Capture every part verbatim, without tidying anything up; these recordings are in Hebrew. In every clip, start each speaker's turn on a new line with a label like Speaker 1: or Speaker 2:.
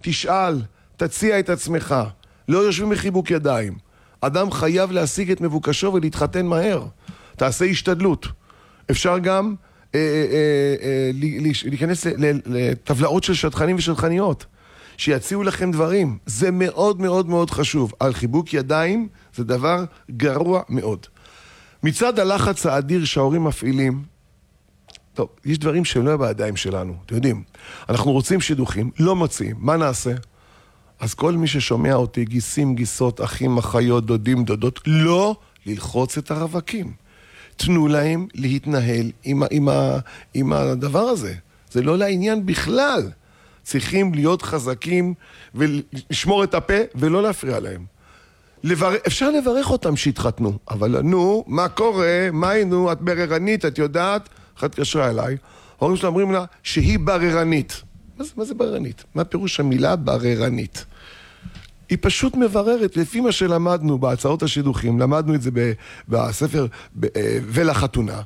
Speaker 1: תשאל, תציע את עצמך. לא יושבים בחיבוק ידיים. אדם חייב להשיג את מבוקשו ולהתחתן מהר. תעשה השתדלות. אפשר גם אה, אה, אה, להיכנס לטבלאות של שטחנים ושטחניות, שיציעו לכם דברים. זה מאוד מאוד מאוד חשוב. על חיבוק ידיים זה דבר גרוע מאוד. מצד הלחץ האדיר שההורים מפעילים, טוב, יש דברים שהם לא בידיים שלנו, אתם יודעים. אנחנו רוצים שידוכים, לא מוצאים, מה נעשה? אז כל מי ששומע אותי, גיסים, גיסות, אחים, אחיות, דודים, דודות, לא ללחוץ את הרווקים. תנו להם להתנהל עם, עם, עם הדבר הזה. זה לא לעניין בכלל. צריכים להיות חזקים ולשמור את הפה ולא להפריע להם. לבר... אפשר לברך אותם שהתחתנו, אבל נו, מה קורה? מה היינו? את בררנית, את יודעת? אחת קשרה אליי, ההורים שלה אומרים לה שהיא בררנית. מה זה, מה זה בררנית? מה פירוש המילה בררנית? היא פשוט מבררת, לפי מה שלמדנו בהצעות השידוכים, למדנו את זה בספר ולחתונה,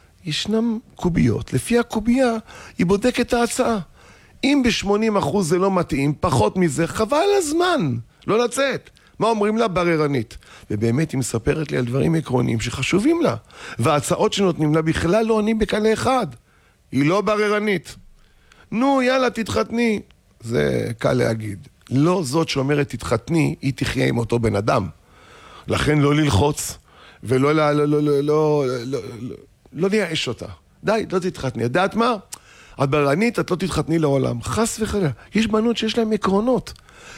Speaker 1: ישנם קוביות. לפי הקובייה היא בודקת את ההצעה. אם ב-שמונים אחוז זה לא מתאים, פחות מזה, חבל הזמן, לא לצאת. מה אומרים לה? בררנית. ובאמת היא מספרת לי על דברים עקרוניים שחשובים לה. וההצעות שנותנים לה בכלל לא עונים בקלה אחד. היא לא בררנית. נו, יאללה, תתחתני. זה קל להגיד. לא זאת שאומרת תתחתני, היא תחיה עם אותו בן אדם. לכן לא ללחוץ, ולא לא, לא, לא, לא, לא, לא, לא לייאש אותה. די, לא תתחתני. יודעת מה? את בררנית, את לא תתחתני לעולם. חס וחלילה. יש בנות שיש להן עקרונות.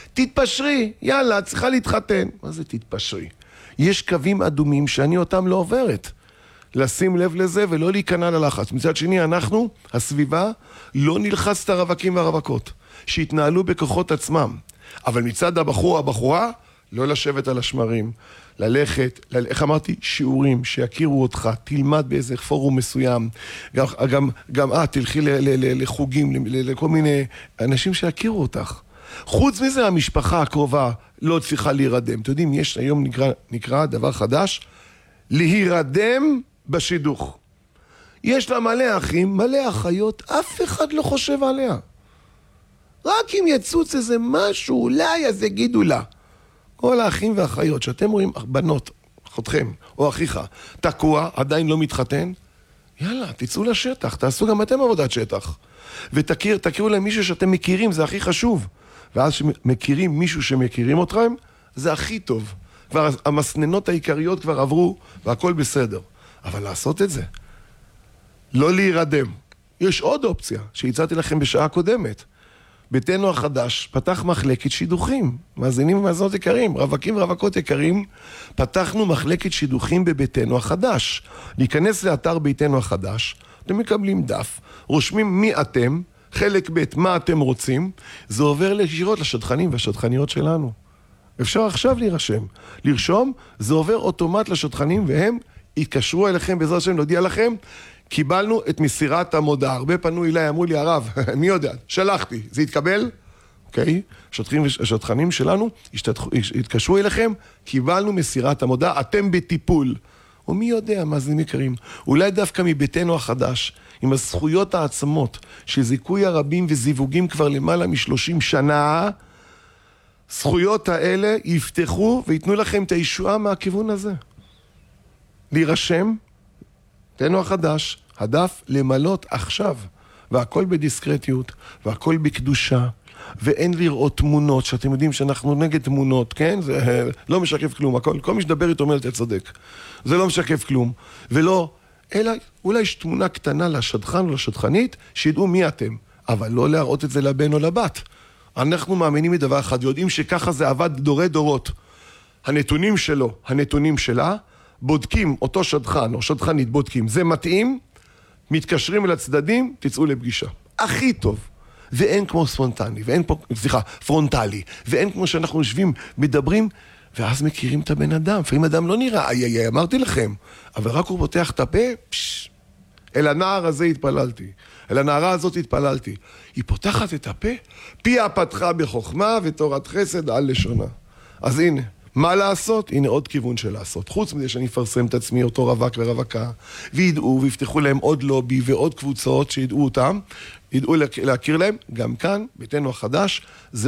Speaker 1: תתפשרי, יאללה, צריכה להתחתן. מה זה תתפשרי? יש קווים אדומים שאני אותם לא עוברת. לשים לב לזה ולא להיכנע ללחץ. מצד שני, אנחנו, הסביבה, לא נלחץ את הרווקים והרווקות, שהתנהלו בכוחות עצמם. אבל מצד הבחור, הבחורה, לא לשבת על השמרים, ללכת, ל... איך אמרתי? שיעורים, שיכירו אותך, תלמד באיזה פורום מסוים, גם, גם, גם אה, תלכי ל, ל, ל, לחוגים, ל, לכל מיני אנשים שיכירו אותך. חוץ מזה, המשפחה הקרובה לא צריכה להירדם. אתם יודעים, יש היום נקרא, נקרא דבר חדש, להירדם בשידוך. יש לה מלא אחים, מלא אחיות, אף אחד לא חושב עליה. רק אם יצוץ איזה משהו, אולי אז יגידו לה. כל האחים והאחיות, שאתם רואים בנות, אחותכם או אחיך, תקוע, עדיין לא מתחתן, יאללה, תצאו לשטח, תעשו גם אתם עבודת שטח. ותכיר, תכירו להם מישהו שאתם מכירים, זה הכי חשוב. ואז שמכירים מישהו שמכירים אתכם, זה הכי טוב. כבר המסננות העיקריות כבר עברו, והכל בסדר. אבל לעשות את זה, לא להירדם. יש עוד אופציה שהצעתי לכם בשעה קודמת. ביתנו החדש פתח מחלקת שידוכים. מאזינים ומאזינות יקרים, רווקים ורווקות יקרים, פתחנו מחלקת שידוכים בביתנו החדש. להיכנס לאתר ביתנו החדש, אתם מקבלים דף, רושמים מי אתם, חלק ב' מה אתם רוצים, זה עובר ישירות לשדכנים והשדכניות שלנו. אפשר עכשיו להירשם. לרשום, זה עובר אוטומט לשדכנים, והם יתקשרו אליכם בעזרת השם, להודיע לכם, קיבלנו את מסירת המודעה. הרבה פנו אליי, אמרו לי, הרב, מי יודע? שלחתי, זה יתקבל? אוקיי? השדכנים שלנו יתקשרו אליכם, קיבלנו מסירת המודעה, אתם בטיפול. ומי יודע מה זה יקרים? אולי דווקא מביתנו החדש, עם הזכויות העצמות, שזיכוי הרבים וזיווגים כבר למעלה משלושים שנה, זכויות האלה יפתחו ויתנו לכם את הישועה מהכיוון הזה. להירשם, ביתנו החדש, הדף למלות עכשיו, והכל בדיסקרטיות, והכל בקדושה, ואין לראות תמונות, שאתם יודעים שאנחנו נגד תמונות, כן? זה לא משקף כלום, הכל, כל מי שדבר איתו אומר, אתה צודק. זה לא משקף כלום, ולא, אלא אולי יש תמונה קטנה לשדכן או לשדכנית, שידעו מי אתם, אבל לא להראות את זה לבן או לבת. אנחנו מאמינים מדבר אחד, יודעים שככה זה עבד דורי דורות. הנתונים שלו, הנתונים שלה, בודקים אותו שדכן או שדכנית, בודקים, זה מתאים, מתקשרים אל הצדדים, תצאו לפגישה. הכי טוב. ואין כמו ספונטני, ואין פה, סליחה, פרונטלי, ואין כמו שאנחנו יושבים, מדברים, ואז מכירים את הבן אדם. לפעמים אדם לא נראה, איי, איי, אמרתי לכם, אבל רק הוא פותח את הפה, פש, אל הנער הזה התפללתי, אל הנערה הזאת התפללתי. היא פותחת את הפה, פיה פתחה בחוכמה ותורת חסד על לשונה. אז הנה, מה לעשות? הנה עוד כיוון של לעשות. חוץ מזה שאני אפרסם את עצמי, אותו רווק ורווקה, וידעו ויפתחו להם עוד לובי ועוד קבוצות שידעו אותם, ידעו להכיר להם, גם כאן, ביתנו החדש, זה